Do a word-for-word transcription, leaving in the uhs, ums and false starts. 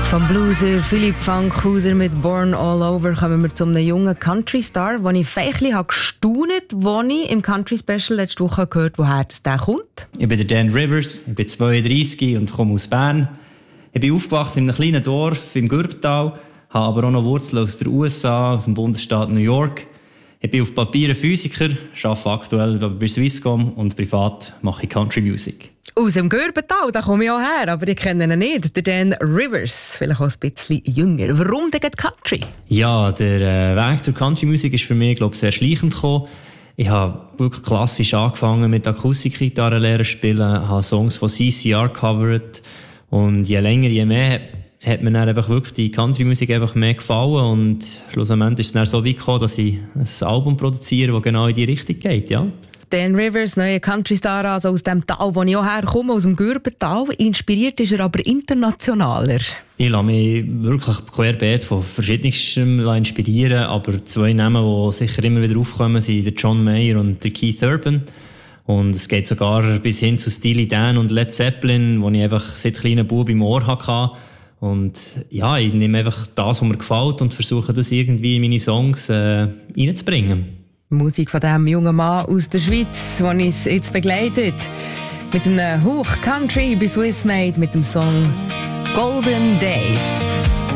Vom Blueser Philipp Fankhauser mit «Born All Over» kommen wir zu einem jungen Country-Star, den ich feindlich gestaunt habe, als ich im Country-Special letzte Woche gehört habe, woher der kommt. Ich bin der Dan Rivers, ich bin zweiunddreissig und komme aus Bern. Ich bin aufgewachsen in einem kleinen Dorf im Gürbetal, habe aber auch noch Wurzeln aus den U S A, aus dem Bundesstaat New York. Ich bin auf Papier ein Physiker, arbeite aktuell bei Swisscom und privat mache ich Country Music. Aus dem Gürbetal, da komme ich auch her, aber ich kenne ihn nicht. Der Dan Rivers, vielleicht auch ein bisschen jünger. Warum denn Country? Ja, der äh, Weg zur Country Music ist für mich, glaube ich, sehr schleichend gekommen. Ich habe wirklich klassisch angefangen mit Akustikgitarre lernen spielen, habe Songs von C C R covered und je länger, je mehr hat mir dann einfach wirklich die Country Music einfach mehr gefallen und schlussendlich ist es dann so weit gekommen, dass ich ein Album produziere, das genau in die Richtung geht, ja. Dan Rivers, neuer Country-Star, also aus dem Tal, wo ich auch herkomme, aus dem Gürbetal. Inspiriert ist er aber internationaler. Ich lasse mich wirklich querbeet von verschiedenstem inspirieren, aber zwei Namen, die sicher immer wieder aufkommen, sind der John Mayer und der Keith Urban. Und es geht sogar bis hin zu Steely Dan und Led Zeppelin, wo ich einfach seit kleinen Bub im Ohr hatte. Und ja, ich nehme einfach das, was mir gefällt und versuche das irgendwie in meine Songs äh, reinzubringen. Musik von diesem jungen Mann aus der Schweiz, der uns jetzt begleitet. Mit einem Hoch Country bis Swiss Made mit dem Song Golden Days.